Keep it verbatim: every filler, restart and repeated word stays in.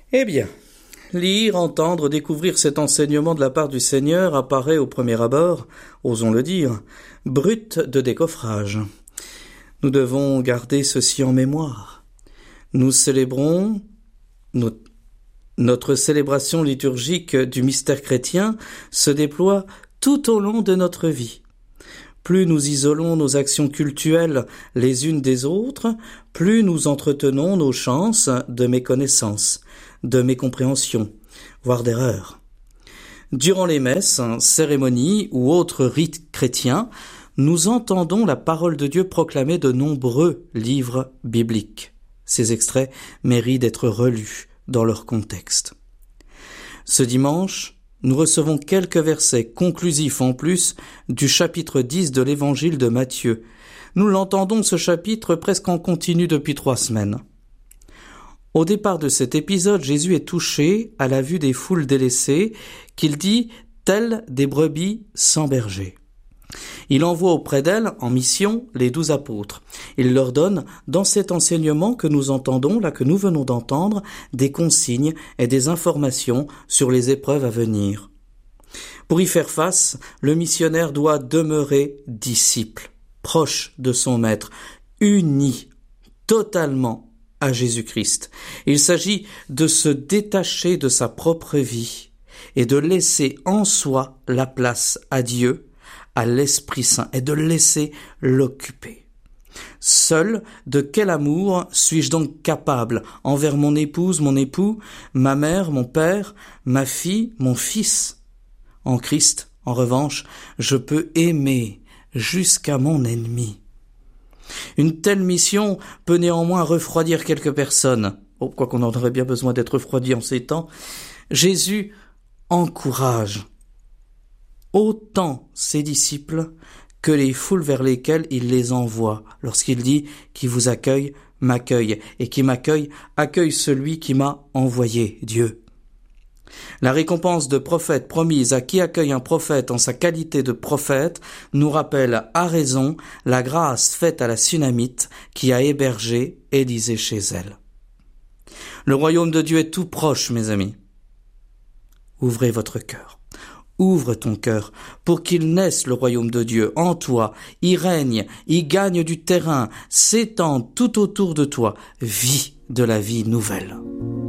Eh bien, lire, entendre, découvrir cet enseignement de la part du Seigneur apparaît au premier abord, osons le dire, brut de décoffrage. Nous devons garder ceci en mémoire. Nous célébrons nos, notre célébration liturgique du mystère chrétien se déploie tout au long de notre vie. Plus nous isolons nos actions cultuelles les unes des autres, plus nous entretenons nos chances de méconnaissance, de mécompréhension, voire d'erreur. Durant les messes, cérémonies ou autres rites chrétiens, nous entendons la parole de Dieu proclamer de nombreux livres bibliques. Ces extraits méritent d'être relus dans leur contexte. Ce dimanche, nous recevons quelques versets conclusifs en plus du chapitre dix de l'évangile de Matthieu. Nous l'entendons ce chapitre presque en continu depuis trois semaines. Au départ de cet épisode, Jésus est touché à la vue des foules délaissées, qu'il dit « telles des brebis sans berger ». Il envoie auprès d'elles, en mission, les douze apôtres. Il leur donne, dans cet enseignement que nous entendons, là que nous venons d'entendre, des consignes et des informations sur les épreuves à venir. Pour y faire face, le missionnaire doit demeurer disciple, proche de son maître, uni totalement à Jésus-Christ. Il s'agit de se détacher de sa propre vie et de laisser en soi la place à Dieu, à l'Esprit Saint, et de laisser l'occuper. Seul, de quel amour suis-je donc capable envers mon épouse, mon époux, ma mère, mon père, ma fille, mon fils? En Christ, en revanche, je peux aimer jusqu'à mon ennemi. Une telle mission peut néanmoins refroidir quelques personnes. Oh, quoi qu'on en aurait bien besoin d'être refroidi en ces temps. Jésus encourage autant ses disciples que les foules vers lesquelles il les envoie, lorsqu'il dit « Qui vous accueille, m'accueille, et qui m'accueille, accueille celui qui m'a envoyé, Dieu ». La récompense de prophète promise à qui accueille un prophète en sa qualité de prophète nous rappelle à raison la grâce faite à la Sunamite qui a hébergé Élisée chez elle. Le royaume de Dieu est tout proche, mes amis. Ouvrez votre cœur. Ouvre ton cœur pour qu'il naisse le royaume de Dieu en toi, y règne, y gagne du terrain, s'étende tout autour de toi, vis de la vie nouvelle.